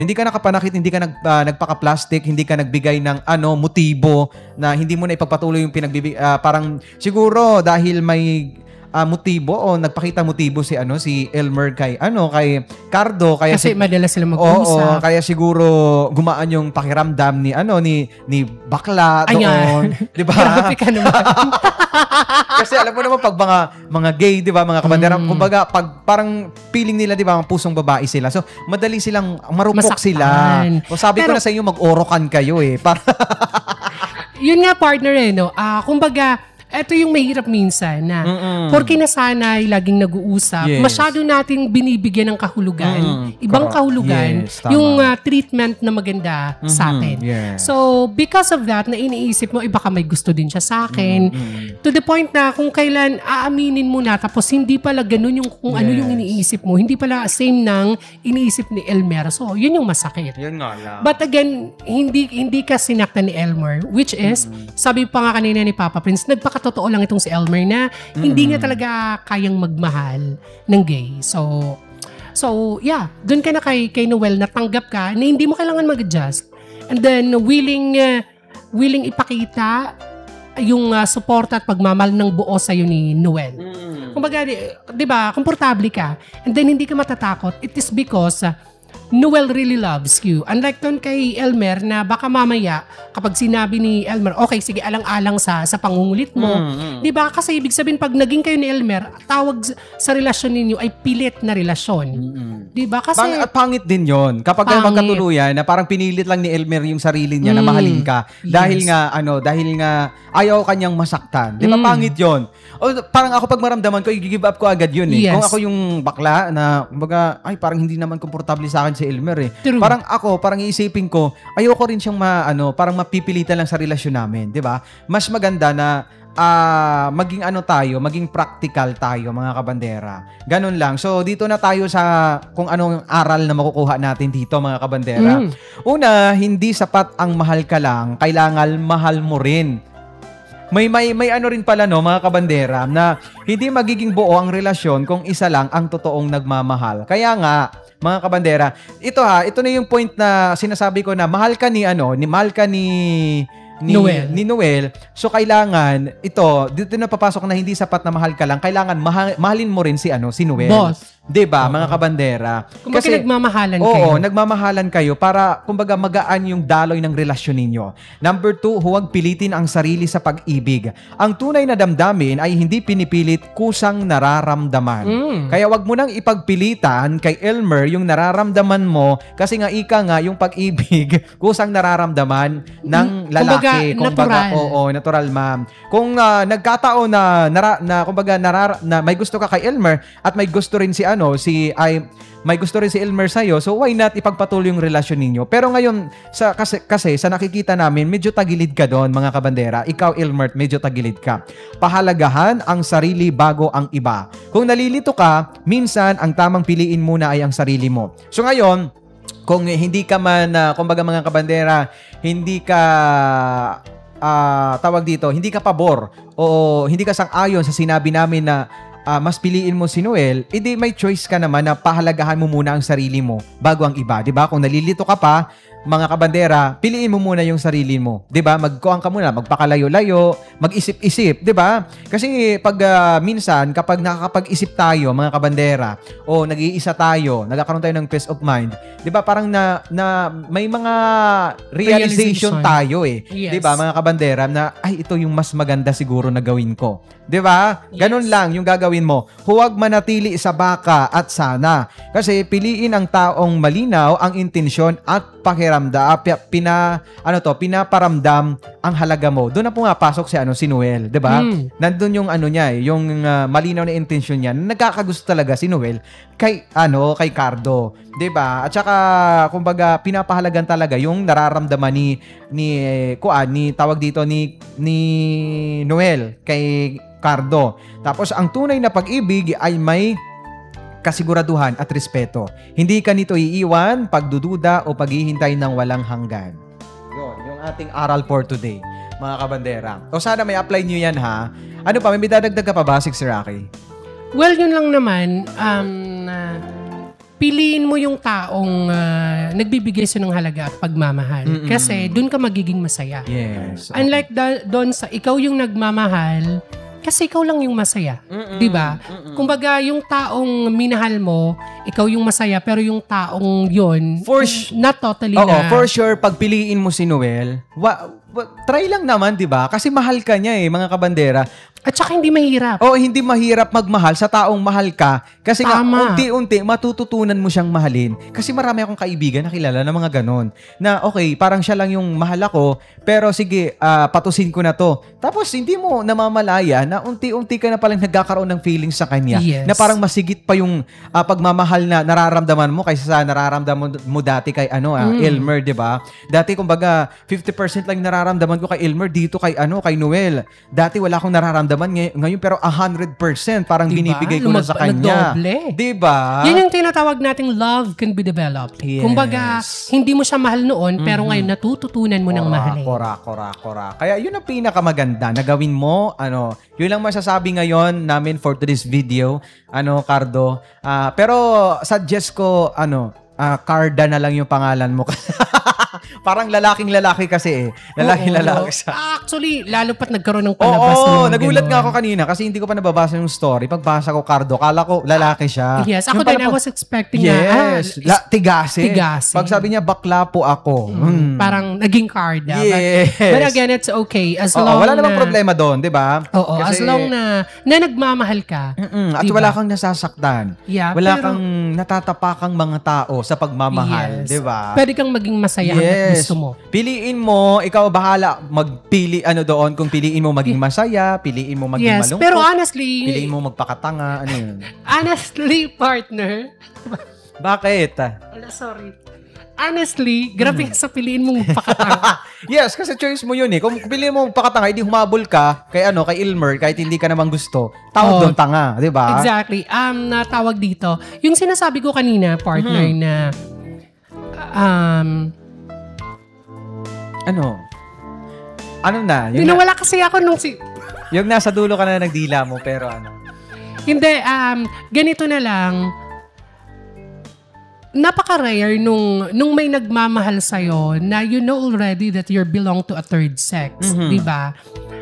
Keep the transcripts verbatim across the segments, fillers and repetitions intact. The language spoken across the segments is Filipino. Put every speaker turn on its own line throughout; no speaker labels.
Hindi ka nakapanakit, hindi ka nag, uh, nagpaka-plastic, hindi ka nagbigay ng ano motibo na hindi mo na ipagpatuloy yung pinagbibig uh, parang siguro dahil may uh, motibo o nagpakita motibo si ano si Elmer kay ano kay Cardo kaya
kasi
si,
madalas sila mag-uusap.
Oo, kaya siguro gumaan yung pakiramdam ni ano ni ni bakla doon, 'di ba?
Grabe ka naman.
Kasi alam mo naman pag mga mga gay, 'di ba, mga kabandera, mm. kumbaga pag parang feeling nila 'di ba, mga pusong babae sila. So, madali silang marupok Masaktan. Sila. O sabi Pero, ko na sa inyo mag-orokan kayo eh. Para
yun nga partner eh, no. Ah, uh, kumbaga ito yung mahirap minsan na Mm-mm. porque nasanay, laging nag-uusap, yes. masyado nating binibigyan ng kahulugan, mm, ibang correct. kahulugan, yes, yung uh, treatment na maganda mm-hmm. sa atin. Yeah. So, because of that, na iniisip mo, eh baka may gusto din siya sa akin, mm-hmm. to the point na kung kailan aaminin mo na, tapos hindi pala ganun yung kung yes. ano yung iniisip mo, hindi pala same ng iniisip ni Elmer. So, yun yung masakit.
Yun nga lang.
But again, hindi hindi ka sinaktan ni Elmer, which is, mm-hmm. sabi pa nga kanina ni Papa Prince, nagpaka totoo lang itong si Elmer na mm-hmm. hindi niya talaga kayang magmahal ng gay. So, so yeah, dun ka na kay, kay Noel, natanggap ka na hindi mo kailangan mag-adjust. And then, willing, uh, willing ipakita yung uh, support at pagmamahal ng buo sa'yo ni Noel. Mm-hmm. Kumbaga, di, di ba, komportable ka. And then, hindi ka matatakot. It is because uh, Noel really loves you. Unlike doon kay Elmer na baka mamaya kapag sinabi ni Elmer, okay, sige, alang-alang sa sa pangungulit mo. Mm-hmm. Di ba? Kasi ibig sabihin pag naging kayo ni Elmer, tawag sa relasyon ninyo ay pilit na relasyon. Mm-hmm. Di ba? Kasi
Pang, at pangit din yon. Kapag magkatuluyan na parang pinilit lang ni Elmer yung sarili niya mm. na mahalin ka. Yes. Dahil nga, ano, dahil nga ayaw kanyang masaktan. Di ba? Mm. Pangit yon. O, parang ako pag maramdaman ko, i-give up ko agad yun eh. Yes. Kung ako yung bakla na, kumbaga, ay parang hindi naman komportable sa akin si Elmer eh. True. Parang ako, parang iisipin ko, ayoko rin siyang ma, ano, parang mapipilitan lang sa relasyon namin, 'di ba? Mas maganda na uh, maging ano tayo, maging practical tayo, mga kabandera. Ganun lang. So, dito na tayo sa kung anong aral na makukuha natin dito, mga kabandera. Mm. Una, hindi sapat ang mahal ka lang, kailangan mahal mo rin. May may may ano rin pala no, mga kabandera, na hindi magiging buo ang relasyon kung isa lang ang totoong nagmamahal. Kaya nga, mga kabandera, ito ha, ito na yung point na sinasabi ko na mahal ka ni ano, ni mahal ka ni ni Noel. Ni Noel. So kailangan ito, dito na papasok na hindi sapat na mahal ka lang, kailangan maha, mahalin mo rin si ano, si Noel.
Boss.
'Di ba, mga kabandera?
Kung kasi nagmamahalan
oo,
kayo.
Oo, nagmamahalan kayo para kumbaga magaan yung daloy ng relasyon ninyo. Number two, huwag pilitin ang sarili sa pag-ibig. Ang tunay na damdamin ay hindi pinipilit, kusang nararamdaman. Mm. Kaya wag mo nang ipagpilitan kay Elmer yung nararamdaman mo kasi nga ika nga yung pag-ibig kusang nararamdaman ng lalaki.
Kumbaga, kumbaga natural.
Oo, natural, ma'am. Kung uh, nagkataon na, nara, na kumbaga narar, na may gusto ka kay Elmer at may gusto rin si ano, si ay may gusto rin si Elmer sa'yo, so why not ipagpatuloy yung relasyon ninyo? Pero ngayon, sa, kasi, kasi sa nakikita namin, medyo tagilid ka doon, mga kabandera. Ikaw, Elmer, medyo tagilid ka. Pahalagahan ang sarili bago ang iba. Kung nalilito ka, minsan ang tamang piliin muna ay ang sarili mo. So ngayon, kung hindi ka man, uh, kumbaga mga kabandera, hindi ka uh, tawag dito, hindi ka pabor o hindi ka sang-ayon sa sinabi namin na Uh, mas piliin mo si Noel, edi may choice ka naman na pahalagahan mo muna ang sarili mo bago ang iba, 'di ba? Kung nalilito ka pa, mga kabandera, piliin mo muna yung sarili mo, 'di ba? Magkuhan ka muna, magpakalayo-layo, mag-isip-isip, 'di ba? Kasi pag uh, minsan kapag nakakapag-isip tayo, mga kabandera, o nag-iisa tayo, nagkakaroon tayo ng peace of mind, 'di ba? Parang na, na may mga realization, realization. tayo eh, yes. 'di ba? Mga kabandera na ay ito yung mas maganda siguro na gawin ko. 'Di ba? Ganun yes. lang yung gagawin mo. Huwag manatili sa baka at sana. Kasi piliin ang taong malinaw ang intensyon at pakiramdam, pina ano to, pinaparamdam ang halaga mo. Doon na pumapasok si ano si Noel, 'di ba? Mm. Nandun yung ano niya eh, yung uh, malinaw na intensyon niya. Nagkakagusto talaga si Noel kay ano, kay Cardo, 'di ba? At saka kumbaga pinapahalagan talaga yung nararamdaman ni ni kuan ni tawag dito ni ni Noel kay Cardo. Tapos ang tunay na pag-ibig ay may kasiguraduhan at respeto. Hindi ka nito iiwan, pagdududa o paghihintay ng walang hanggan. Yun, yung ating aral for today, mga kabandera. O sana may apply nyo yan ha. Ano pa, may dadagdag ka pa ba, Six Rocky?
Well, yun lang naman. Um, uh, piliin mo yung taong ah, nagbibigay sa ng halaga at pagmamahal.
Mm-mm.
Kasi doon ka magiging masaya.
Yes.
Unlike da- doon sa ikaw yung nagmamahal, kasi ikaw lang yung masaya.
Mm-mm.
'Di ba?
Mm-mm.
Kumbaga, yung taong minahal mo, ikaw yung masaya, pero yung taong yun,
For sh-
not totally
Oo,
na.
for sure, pag piliin mo si Noel, wa- wa- try lang naman, di ba? Kasi mahal ka niya eh, mga kabandera.
At saka hindi mahirap.
O hindi mahirap magmahal sa taong mahal ka kasi nga
Tama.
unti-unti matututunan mo siyang mahalin. Kasi marami akong kaibigan na kilala na mga ganon. Na okay, parang siya lang yung mahal ako, pero sige, ah, patusin ko na to. Tapos hindi mo namamalaya na unti-unti ka na palang nagkakaroon ng feelings sa kanya.
Yes.
Na parang masigit pa yung ah, pagmamahal na nararamdaman mo kaysa sa nararamdaman mo dati kay ano, ah,
Mm.
Elmer, di ba? Dati kumbaga fifty percent lang yung nararamdaman ko kay Elmer, dito kay ano, kay Noel. Dati wala akong nararamdaman ngay- ngayon pero one hundred percent parang
Diba?
binibigay ko na
Lumag-
sa kanya.
nagdoble.
Di ba?
Yan yung tinatawag nating love can be developed.
Yes.
Kumbaga, hindi mo siya mahal noon, pero ngayon natututunan mo ng mahalin.
Kora, kora, kora. Kaya yun ang pinakamaganda na gawin mo. Ano, yun lang masasabi ngayon namin for today's video. Ano, Cardo. Ah, pero suggest ko, ano, ah, Carda na lang yung pangalan mo. Parang lalaking lalaki kasi eh. Lalaking
Oo.
lalaki siya.
Actually, lalo pat nagkaroon ng
Oo,
palabas ng mga
nagulat
ganon.
nga ako kanina kasi hindi ko pa nababasa yung story. Pagbasa ko, Cardo, kala ko lalaki siya.
Yes, ako
Yung pala
din, I
po-
was expecting na,
Yes.
ah,
La- tigasi.
Tigasi.
Pag sabi niya, bakla po ako.
Mm,
Hmm.
parang naging card. ah.
Yes.
But, but again, it's okay. As
Oo,
long
wala namang
na,
problema doon, di ba?
Oo, as
Kasi-
long na, na nagmamahal ka.
Mm-mm, at
Diba?
wala kang nasasaktan.
Yeah,
Wala
pero-
kang natatapakang mga tao sa pagmamahal,
Yes.
di ba?
Pwede kang maging masaya hanggat gusto mo.
Piliin mo, ikaw bahala magpili ano doon kung piliin mo maging masaya, piliin mo maging
Yes,
malungkot.
pero honestly,
piliin mo magpakatanga, ano yun?
honestly, partner,
Bakit?
wala, sorry. Honestly, grabe
Hmm.
sa piliin mong magpakatanga.
Yes, kasi choice mo yun eh. Kung piliin mo magpakatanga, hindi humabol ka kay ano, kay Elmer, kahit hindi ka naman gusto. Tawag
Oh.
doon tanga, di ba?
Exactly. Um, natawag dito. Yung sinasabi ko kanina, partner,
Mhm.
na um,
Ano? Ano na? Yung, na,
dinawala kasi ako nung si...
yung nasa dulo ka na nagdila mo, pero ano?
Hindi, um, ganito na lang. Napaka-rare nung, nung may nagmamahal sa'yo na you know already that you belong to a third sex.
Mhm.
Di ba?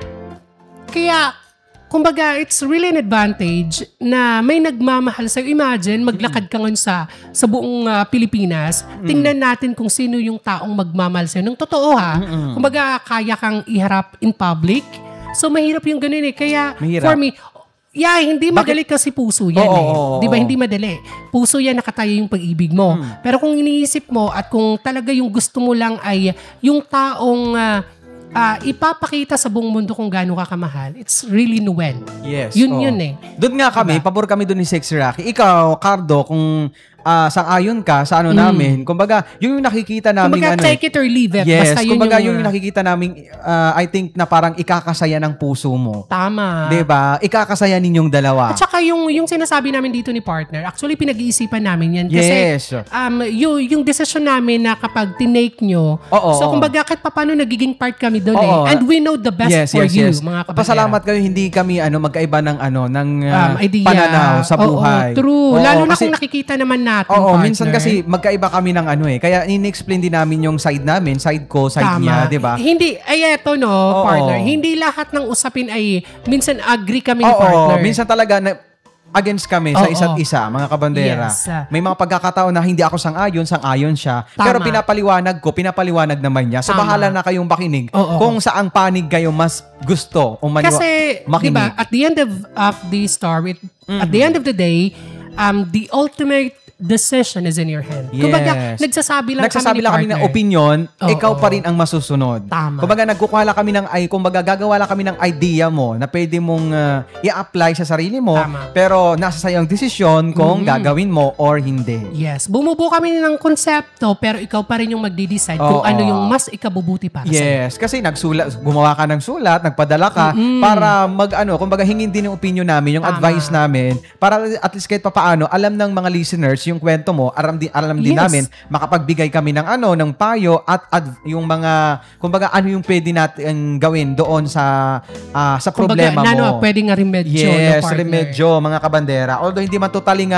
Kaya, kumbaga, it's really an advantage na may nagmamahal sa'yo. Imagine, maglakad ka ngayon sa, sa buong ah, Pilipinas. Tingnan natin kung sino yung taong magmamahal sa'yo. Nung totoo ha,
Mm-mm.
kumbaga, kaya kang iharap in public. So, mahirap yung ganun eh. Kaya,
Mahirap.
for me, yeah, hindi madali kasi puso yan
Oo,
eh.
oo, oo.
Di ba? Hindi madali. Puso yan, nakatayo yung pag-ibig mo.
Hmm.
Pero kung iniisip mo at kung talaga yung gusto mo lang ay yung taong ah, ah, ipapakita sa buong mundo kung gaano ka kamahal, it's really Noel.
Yes.
Yun
oo.
yun eh.
Doon nga kami,
Diba?
pabor kami doon ni Sexy Rocky. Ikaw, Cardo, kung ah, sang-ayon ka sa ano
Mm.
namin, kumbaga, yung yung nakikita namin
Kumbaga,
ano, eh,
take it or leave it.
yes,
Basta yun
kumbaga
yung,
yung,
ah,
nakikita namin, ah, I think na parang ikakasaya ng puso mo.
tama.
'Di ba? Ikakasaya ninyong dalawa.
At saka yung, yung sinasabi namin dito ni partner, actually pinag-iisipan namin yan. Kasi
Yes.
um, yung, yung decision namin na kapag tinake nyo,
Oo,
so
oo.
kumbaga kahit paano nagiging part kami doon
Oo.
eh. And we know the best
Yes,
for
yes,
you,
yes.
mga kapatid.
Pasalamat kayo, hindi kami ano magkaiba ng ano ng ah,
um, idea.
pananaw sa
Oo,
buhay.
true.
Oo,
Lalo na
kasi-
kung nakikita naman natin,
Oo,
partner.
minsan kasi magkaiba kami ng ano eh. Kaya in-explain din namin yung side namin, side ko, side
Tama.
niya, 'di ba?
Hindi, ay eto no,
Oo.
partner. Hindi lahat ng usapin ay, minsan agree kami ni
Oo,
partner.
minsan talaga na against kami sa
Oo.
isa't isa, mga kabandera.
Yes.
May mga pagkakataon na hindi ako sang-ayon, sang-ayon siya.
Tama.
Pero pinapaliwanag ko, pinapaliwanag naman niya. So
Tama.
bahala na kayong makinig
Oo.
kung saang panig kayo mas gusto o maniwa-
Kasi, di
makinig.
ba, at the end of, of the story, at the end of the day, um, the ultimate decision is in your hand.
Yes.
Kumbaga, nagsasabi lang
Nagsasabi
kami ni
lang kami ng
partner.
opinion,
Oo.
ikaw pa rin ang masusunod.
Tama.
Kumbaga nagkukuha lang kami ng ay, kumbaga gagawa lang kami ng idea mo na pwede mong uh, i-apply sa sarili mo,
Tama.
pero nasa sayong desisyon kung
Mhm.
gagawin mo or hindi.
Yes. Bumubuo kami ng konsepto, pero ikaw pa rin yung magde-decide
Oo.
kung ano yung mas ikabubuti para sa'yo.
Yes, kasi nagsulat, gumawa ka ng sulat, nagpadala ka
Mm-mm.
para mag ano, kumbaga hingin din yung opinion namin, yung
Tama.
advice namin para at least kahit papaano alam ng mga listeners yung kwento mo, alam din alam din
Yes.
namin makapagbigay kami ng ano, ng payo at, at yung mga kumbaga ano yung pwede natin gawin doon sa ah, sa
Kumbaga,
problema
nano,
mo.
pwede nga remedyo.
Yes,
no, partner?
remedyo mga kabandera. Although hindi man totally nga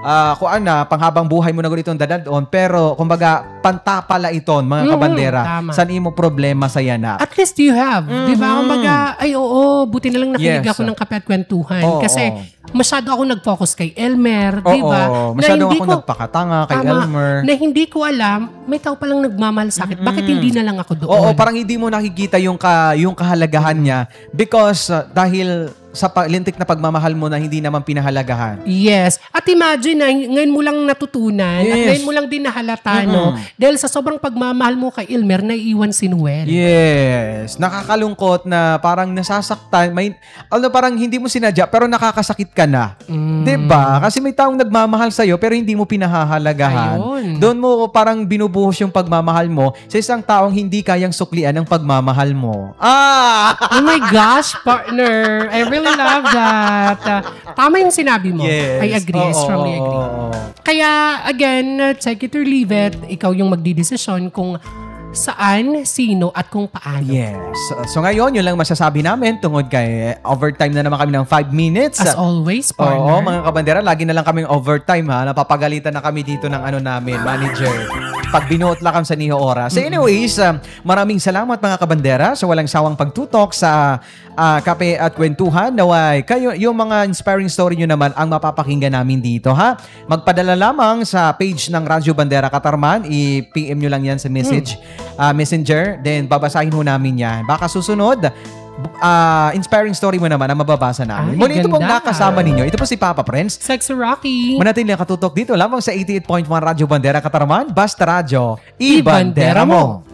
ah, kuan na, panghabang buhay mo na ganitong dadadon, pero kumbaga, pantapala iton, mga
Mhm,
kabandera.
tama.
San imo problema sa yana?
At least you have. Di ba?
Mhm.
Kumbaga, ay oo, buti na lang nakinig
Yes.
ako ng Kape at Kwentuhan.
Oo,
kasi
oo.
masyado ako nag-focus kay Elmer. Di
Oo,
ba?
masyado
hindi
ako
ko-
nagpakatanga kay
Tama.
Elmer.
Na hindi ko alam, may tao palang nagmamahal sa akin. Bakit hindi na lang ako doon?
Oo, parang hindi mo nakikita yung ka, yung kahalagahan niya because uh, dahil sa pa- lintik na pagmamahal mo na hindi naman pinahalagahan.
Yes. At imagine na ngayon mo lang natutunan at
Yes.
ngayon mo lang din nahalata, no? Dahil sa sobrang pagmamahal mo kay Elmer, naiiwan si Noel.
Yes. Nakakalungkot na parang nasasaktan. May, ano, parang hindi mo sinadya pero nakakasakit ka na.
Mm.
'Di ba? Kasi may taong nagmamahal sa'yo pero hindi mo pinahahalagahan.
Ayun.
Doon mo parang binubuhos yung pagmamahal mo sa isang taong hindi kayang suklian ng pagmamahal mo. Ah!
Oh my gosh, partner. I really love that. Uh, tama yung sinabi mo.
Yes.
I agree. I
Oo,
strongly
oo,
agree.
oo.
Kaya, again, uh, take it or leave it. Ikaw yung magdidesisyon kung saan, sino, at kung paano.
Yes. So, so ngayon, yun lang masasabi namin tungod kay overtime na naman kami ng five minutes.
As always,
Oo,
partner.
mga kabandera, lagi na lang kaming overtime ha. Napapagalitan na kami dito ng ano namin, manager. Pag binuot lang kami sa niho oras. So anyways, um, maraming salamat mga kabandera sa walang sawang pagtutok sa uh, Kape at Kwentuhan. Naway, kayo, yung mga inspiring story nyo naman ang mapapakinggan namin dito ha. Magpadala lamang sa page ng Radyo Bandera Katarman. I-P M nyo lang yan sa message, uh, messenger. Then babasahin ho namin yan. Baka susunod, Uh, inspiring story mo naman ang mababasa namin.
Ay,
Muli ito pong
ganda.
nakasama ninyo. Ito po si Papa Prince.
Sexy Rocky.
Manatili ang katutok dito lamang sa eighty-eight point one Radyo Bandera Katarman. Basta Radyo,
I-Bandera
i-Bandera
mo.
mo.